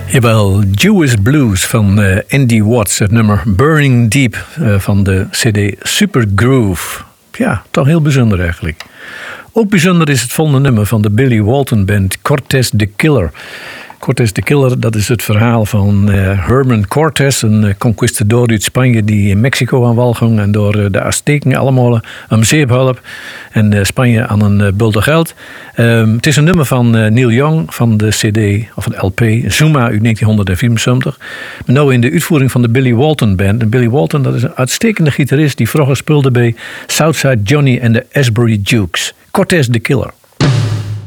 Jawel, Jewish Blues van Andy Watts. Het nummer Burning Deep van de cd Super Groove. Ja, toch heel bijzonder eigenlijk. Ook bijzonder is het volgende nummer van de Billy Walton Band, Cortez the Killer. Cortez the Killer, dat is het verhaal van Herman Cortez, een conquistador uit Spanje die in Mexico aan wal ging en door de Azteken allemaal om zeep hielp en Spanje aan een bulde geld. Het is een nummer van Neil Young van de CD of een LP Zuma uit 1974. Maar nou in de uitvoering van de Billy Walton Band. En Billy Walton, dat is een uitstekende gitarist die vroeger speelde bij Southside Johnny en de Asbury Jukes. Cortez the Killer.